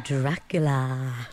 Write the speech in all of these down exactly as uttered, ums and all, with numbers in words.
Dracula.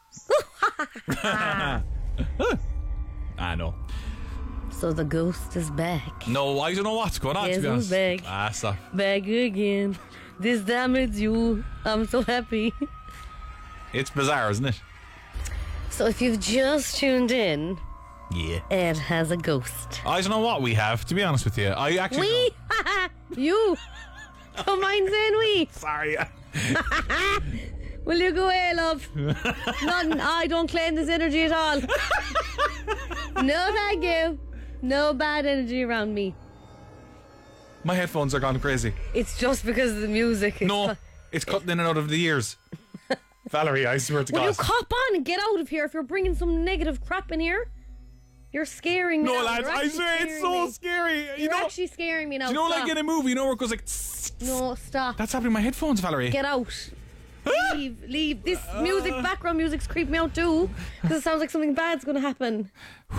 I know. So the ghost is back. No, I don't know what's going on, Yes, to be honest. I'm back. Ah, stop. Back again. This time it's you. I'm so happy. It's bizarre, isn't it? So if you've just tuned in, Yeah. Ed has a ghost. I don't know what we have, to be honest with you. I actually We? You? Don't mind saying we. Sorry. Will you go away, love? Nothing. I don't claim this energy at all. No, thank you. No bad energy around me. My headphones are gone crazy. It's just because of the music. It's No, fu- it's cutting in and out of the ears. Valerie, I swear to Will God. you cop on and get out of here if you're bringing some negative crap in here? You're scaring me No, now. lads, You're I actually swear it's scaring so me. scary. You You're know, actually scaring me now. do you know, Stop. like in a movie, you know, where it goes like. tss, tss? No, stop. That's happening to my headphones, Valerie. Get out. Leave, leave. This music, background music's creeping me out too. Because it sounds like something bad's going to happen.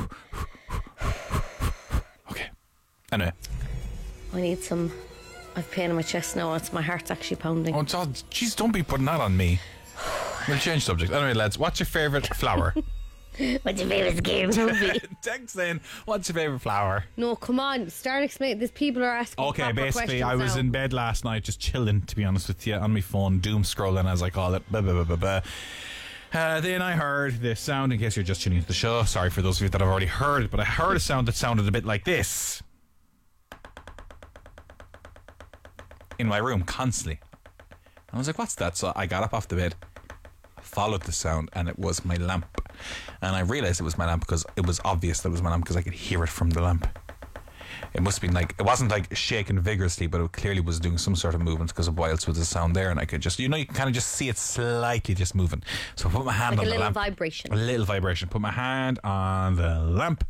Okay. Anyway. I need some. I've pain in my chest now. It's my heart's actually pounding. Oh, God, jeez, don't be putting that on me. We'll change subject. Anyway, lads, what's your favourite flower? What's your favourite scary movie? Text in, what's your favourite flower? No, come on. Start explaining. These people are asking. Okay, proper basically, I was questions now. in bed last night just chilling, to be honest with you, on my phone, doom scrolling, as I call it. Blah, blah, blah, blah, blah. Uh, then I heard this sound, in case you're just tuning into the show. Sorry for those of you that have already heard it, but I heard a sound that sounded a bit like this. In my room, constantly. I was like, what's that? So I got up off the bed, followed the sound, and it was my lamp. And I realised it was my lamp because it was obvious that it was my lamp because I could hear it from the lamp. It must have been like, it wasn't like shaking vigorously, but it clearly was doing some sort of movement because of why else was the sound there, and I could just, you know, you can kind of just see it slightly just moving. So I put my hand Like on a the little lamp. vibration. A little vibration. Put my hand on the lamp.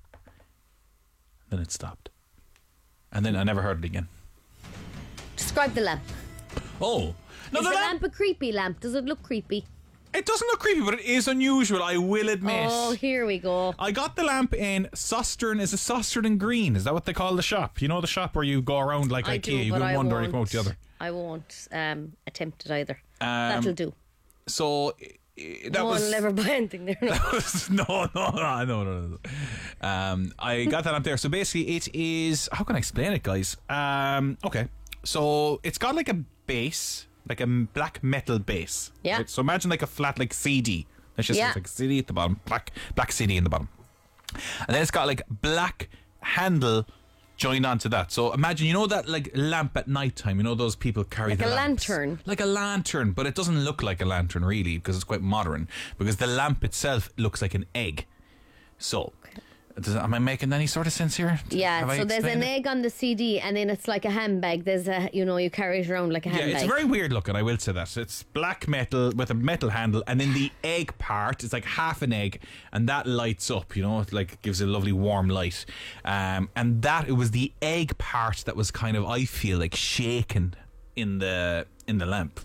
Then it stopped. And then I never heard it again. Describe the lamp. Oh. No, Is the the lamp, lamp a creepy lamp? Does it look creepy? it doesn't look creepy, but it is unusual, I will admit. Oh, here we go. I got the lamp in Sostern. Is it Sostern and Green? Is that what they call the shop? You know the shop where you go around like I IKEA, do, you but go I in one door won't. and you come out the other. I won't um, attempt it either. Um, That'll do. So i- that no, was I'll never buy anything there. No. no, no, no, no, no, no. Um, I got that up there. So basically, it is. How can I explain it, guys? Um, okay, so it's got like a base, like a black metal base. Yeah. Right? So imagine like a flat, like C D. Let's just Yeah. say it's like a C D at the bottom, black, black C D in the bottom, and then it's got like black handle joined onto that. So imagine, you know that like lamp at night time, you know those people carry Like the a lamps? lantern. Like a lantern, but it doesn't look like a lantern really because it's quite modern, because the lamp itself looks like an egg. So does, am I making any sort of sense here? Have Yeah, I so there's an explained it? egg on the C D, and then it's like a handbag. There's a, you know, you carry it around like a Yeah, handbag. it's very weird looking, I will say that. It's black metal with a metal handle, and then the egg part is like half an egg, and that lights up, you know, it like gives a lovely warm light. Um, and that, it was the egg part that was kind of, I feel like, shaken in the in the lamp.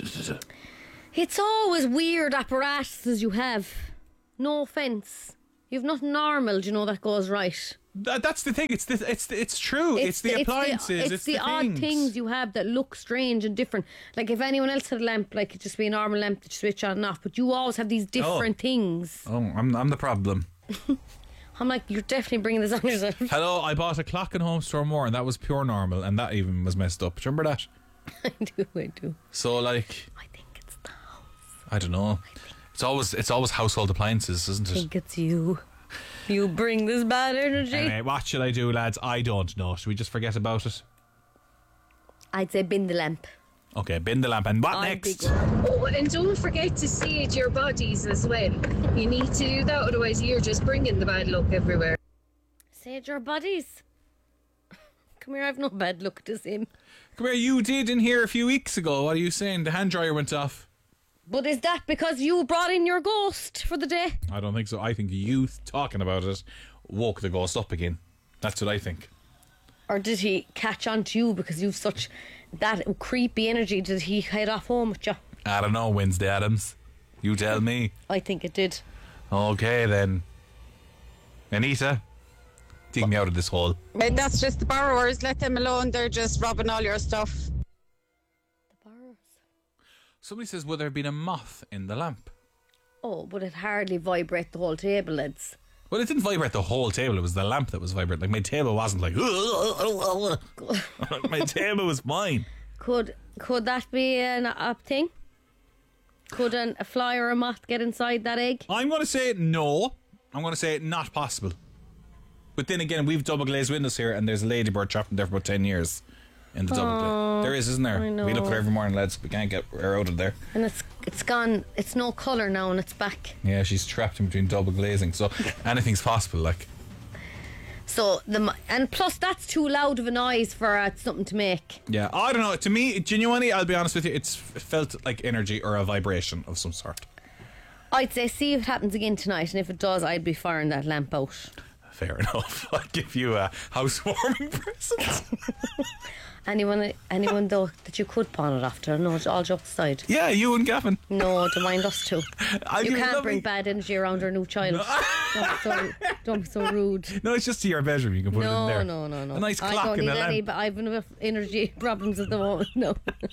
It's always weird apparatuses you have. No offence. You've nothing normal, do you know, that goes right. That, that's the thing. It's the, it's the, it's true. It's, the appliances. It's, the, odd things you have that look strange and different. Like if anyone else had a lamp, like it'd just be a normal lamp that you switch on and off. But you always have these different Oh. things. Oh, I'm I'm the problem. I'm like, you're definitely bringing this on yourself. Hello, I bought a clock in Home Store More, and that was pure normal, and that even was messed up. Do you remember that? I do, I do. So like, I think it's the house. I don't know. It's always it's always household appliances, isn't I it? think it's you. You bring this bad energy. Anyway, what should I do, lads? I don't know. Should we just forget about it? I'd say bin the lamp. Okay, bin the lamp. And what I'd be next? good. Oh, and don't forget to sage your bodies as well. You need to do that, otherwise you're just bringing the bad luck everywhere. Sage your bodies. Come here, I've no bad luck to him. Come here, you did in here a few weeks ago. What are you saying? The hand dryer went off. But is that because you brought in your ghost for the day? I don't think so. I think you talking about it woke the ghost up again. That's what I think. Or did he catch on to you because you've such that creepy energy? Did he head off home with you? I don't know, Wednesday Adams. You tell me. I think it did. Okay, then. Anita, dig me out of this hole. Uh, That's just the borrowers. Let them alone. They're just robbing all your stuff. The borrowers. Somebody says, would there have been a moth in the lamp? Oh, but it hardly vibrate the whole table, lads. Well, it didn't vibrate the whole table. It was the lamp that was vibrating. Like, my table wasn't like... My table was mine. Could could that be an a thing? Could an, a fly or a moth get inside that egg? I'm going to say no. I'm going to say not possible. But then again, we've double glazed windows here, and there's a ladybird trapped in there for about ten years. In the double glaze. There is, isn't there? I know. We look at it every morning, lads. We can't get her out of there. And it's it's gone. It's no colour now, and it's back. Yeah, she's trapped in between double glazing. So anything's possible, like. So the and plus that's too loud of a noise for uh, something to make. Yeah, I don't know. To me, genuinely, I'll be honest with you, it's it felt like energy or a vibration of some sort. I'd say see if it happens again tonight, and if it does, I'd be firing that lamp out. Fair enough. I'll give you a housewarming present. Anyone, anyone though that you could pawn it after? No, all jokes aside. Yeah, you and Gavin. No, don't mind us two. I'll You give can't lovely- bring bad energy around our new child. No. Don't, be so, don't be so rude. No, it's just to your bedroom. You can put it in No, there. no, no, no. A nice I clock don't and need a any, lamp. but I've enough energy problems at the moment. No.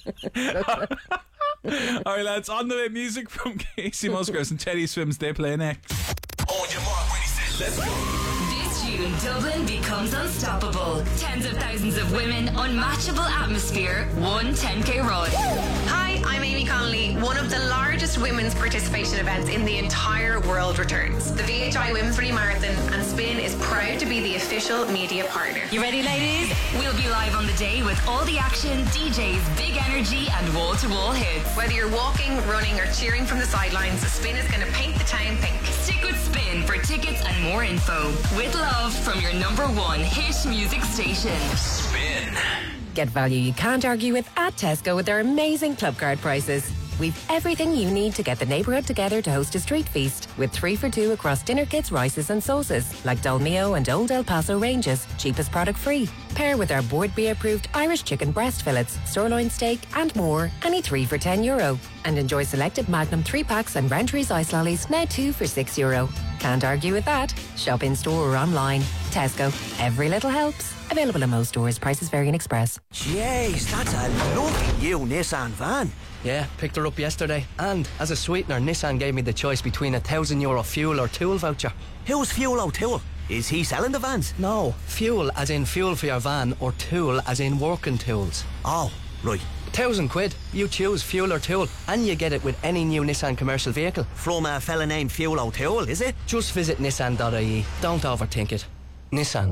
All right, lads. On the way, music from Casey Musgraves and Teddy Swims. They play next. On your mark, ready, set, let's go. This June, Dublin becomes unstoppable. Tens of thousands of women, unmatchable atmosphere, one ten K run. Hi, I'm Amy Connolly. One of the largest women's participation events in the entire world returns. The V H I Women's Rally Marathon, and Spin is proud to be the official media partner. You ready, ladies? We'll be live on the day with all the action, D Js, big energy, and wall-to-wall hits. Whether you're walking, running, or cheering from the sidelines, Spin is going to paint the town pink. Stick with Spin for tickets and more info. With love from your number one hit music station. Spin. Get value you can't argue with at Tesco with their amazing club card prices. We've everything you need to get the neighbourhood together to host a street feast, with three for two across dinner kits, rices and sauces, like Dolmio and Old El Paso ranges, cheapest product free. Pair with our Board B approved Irish chicken breast fillets, sirloin steak and more, any three for ten euro. And enjoy selected Magnum three packs and Rentries ice lollies, now two for six euro. Can't argue with that. Shop in store or online. Tesco. Every little helps. Available in most stores. Prices vary in Express. Jeez, that's a lovely new Nissan van. Yeah, picked her up yesterday. And as a sweetener, Nissan gave me the choice between a thousand euro fuel or tool voucher. Who's Fuel O'Toole? Is he selling the vans? No, fuel as in fuel for your van, or tool as in working tools. Oh, right. Thousand quid. You choose fuel or tool, and you get it with any new Nissan commercial vehicle. From a fella named Fuel O'Toole, is it? Just visit nissan dot I E. Don't overthink it. Nissan.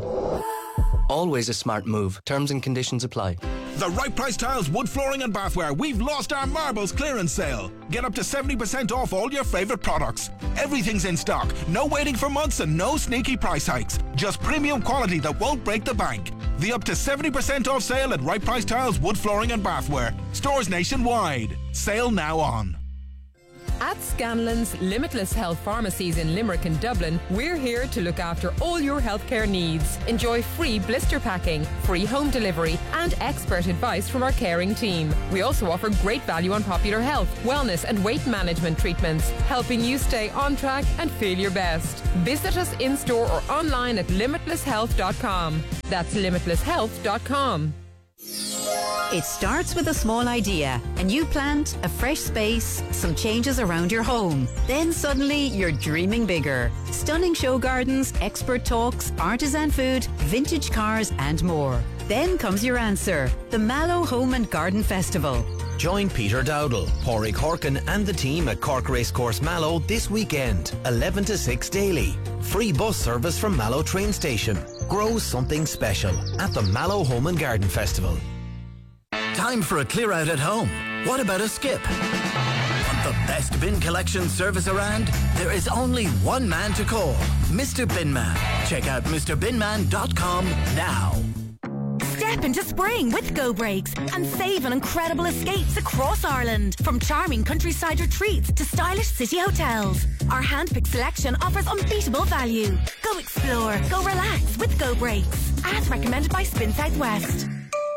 Always a smart move. Terms and conditions apply. The Right Price Tiles Wood Flooring and Bathware, we've lost our marbles clearance sale. Get up to seventy percent off all your favourite products. Everything's in stock, no waiting for months and no sneaky price hikes. Just premium quality that won't break the bank. The up to seventy percent off sale at Right Price Tiles Wood Flooring and Bathware. Stores nationwide. Sale now on. At Scanlon's Limitless Health Pharmacies in Limerick and Dublin, we're here to look after all your healthcare needs. Enjoy free blister packing, free home delivery, and expert advice from our caring team. We also offer great value on popular health, wellness, and weight management treatments, helping you stay on track and feel your best. Visit us in store or online at limitless health dot com. That's limitless health dot com. It starts with a small idea, a new plant, a fresh space, some changes around your home. Then suddenly you're dreaming bigger. Stunning show gardens, expert talks, artisan food, vintage cars and more. Then comes your answer, the Mallow Home and Garden Festival. Join Peter Dowdall, Pádraig Corkin and the team at Cork Racecourse Mallow this weekend, eleven to six daily. Free bus service from Mallow train station. Grow something special at the Mallow Home and Garden Festival. Time for a clear out at home. What about a skip? Want the best bin collection service around? There is only one man to call, Mister Binman. Check out Mr bin man dot com now. Step into spring with Go Brakes and save on incredible escapes across Ireland. From charming countryside retreats to stylish city hotels. Our hand-picked selection offers unbeatable value. Go explore, go relax with Go Brakes. As recommended by Spin Southwest.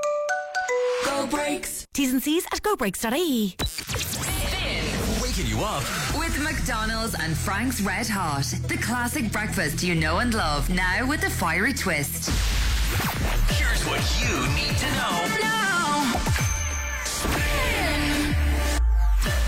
Go Brakes. T's and C's at go brakes dot I E. Waking you up With McDonald's and Frank's Red Hot. The classic breakfast you know and love, now with a fiery twist. Here's what you need to know. No! Spin.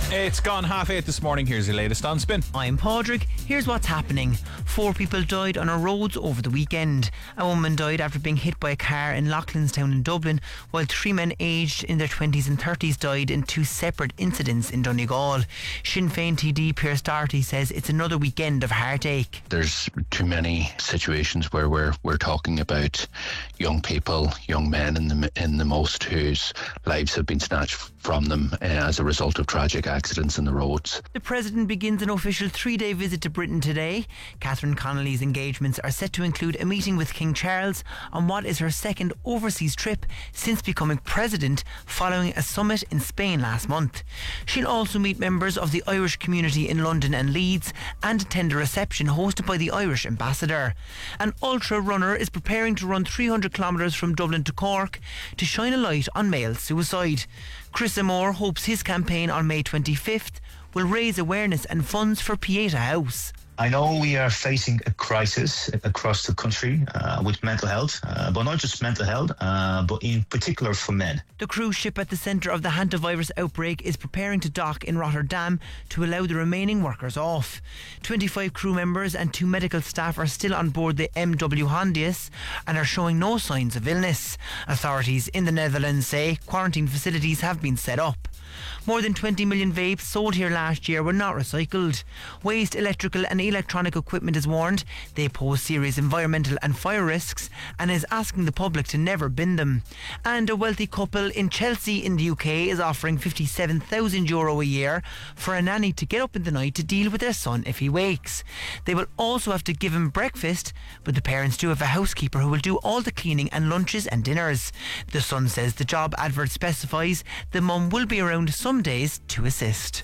It's gone half eight this morning. Here's your latest on Spin. I'm Padraig. Here's what's happening. Four people died on our roads over the weekend. A woman died after being hit by a car in Loughlinstown in Dublin, while three men aged in their twenties and thirties died in two separate incidents in Donegal. Sinn Féin T D Pierce Doherty says it's another weekend of heartache. There's too many situations where we're we're talking about young people, young men in the in the most, whose lives have been snatched from them uh, as a result of tragic accidents in the roads. The President begins an official three-day visit to Britain today. Catherine Connolly's engagements are set to include a meeting with King Charles on what is her second overseas trip since becoming President, following a summit in Spain last month. She'll also meet members of the Irish community in London and Leeds and attend a reception hosted by the Irish ambassador. An ultra runner is preparing to run three hundred kilometres from Dublin to Cork to shine a light on male suicide. Chris Amore hopes his campaign on May twenty-fifth will raise awareness and funds for Pieta House. I know we are facing a crisis across the country uh, with mental health, uh, but not just mental health, uh, but in particular for men. The cruise ship at the centre of the hantavirus outbreak is preparing to dock in Rotterdam to allow the remaining workers off. twenty-five crew members and two medical staff are still on board the M W Hondius and are showing no signs of illness. Authorities in the Netherlands say quarantine facilities have been set up. More than twenty million vapes sold here last year were not recycled. Waste Electrical and Electronic Equipment has warned they pose serious environmental and fire risks and is asking the public to never bin them. And a wealthy couple in Chelsea in the U K is offering fifty-seven thousand euro a year for a nanny to get up in the night to deal with their son if he wakes. They will also have to give him breakfast, but the parents do have a housekeeper who will do all the cleaning and lunches and dinners. The Sun says the job advert specifies the mum will be around some days to assist.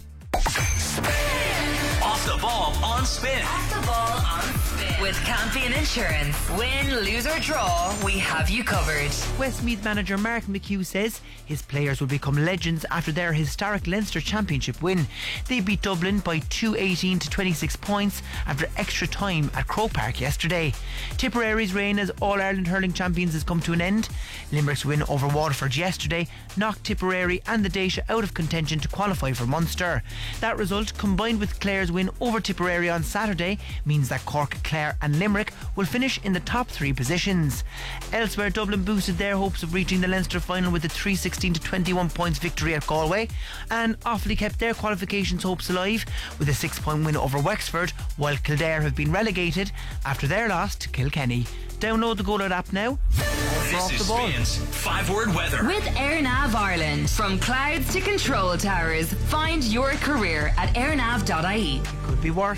Off the ball on Spin. Off the ball on Spin. With Campion Insurance. Win, lose or draw, we have you covered. Westmeath manager Mark McHugh says his players will become legends after their historic Leinster Championship win. They beat Dublin by two eighteen to twenty-six points after extra time at Croke Park yesterday. Tipperary's reign as All-Ireland hurling champions has come to an end. Limerick's win over Waterford yesterday knocked Tipperary and the Daisha out of contention to qualify for Munster. That result, combined with Clare's win over Tipperary on Saturday, means that Cork, Clare and Limerick will finish in the top three positions. Elsewhere, Dublin boosted their hopes of reaching the Leinster final with a three sixteen to twenty-one points victory at Galway, and Offaly kept their qualifications hopes alive with a six point win over Wexford, while Kildare have been relegated after their loss to Kilkenny. Download the Go Loud app now. This is Spin's five word weather. With AirNav Ireland. From clouds to control towers, find your career at airnav dot I E. Could be worse.